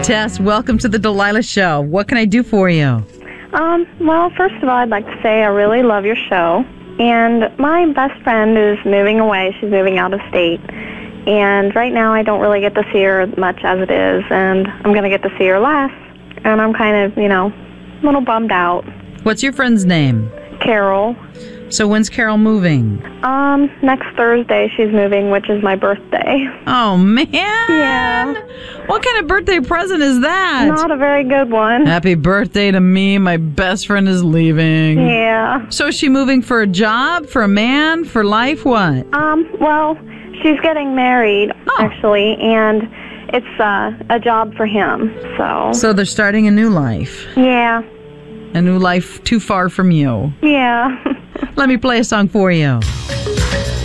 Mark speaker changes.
Speaker 1: Tess, welcome to the Delilah Show. What can I do for you?
Speaker 2: Well, first of all, I'd like to say I really love your show. And my best friend is moving away. She's moving out of state. And right now I don't really get to see her much as it is. And I'm going to get to see her less. And I'm kind of, a little bummed out.
Speaker 1: What's your friend's name?
Speaker 2: Carol.
Speaker 1: So when's Carol moving?
Speaker 2: Next Thursday she's moving, which is my birthday.
Speaker 1: Oh, man.
Speaker 2: Yeah.
Speaker 1: What kind of birthday present is that?
Speaker 2: Not a very good one.
Speaker 1: Happy birthday to me. My best friend is leaving.
Speaker 2: Yeah.
Speaker 1: So is she moving for a job, for a man, for life, what?
Speaker 2: Well, she's getting married, actually, and it's a job for him, so.
Speaker 1: So they're starting a new life.
Speaker 2: Yeah.
Speaker 1: A new life too far from you.
Speaker 2: Yeah.
Speaker 1: Let me play a song for you.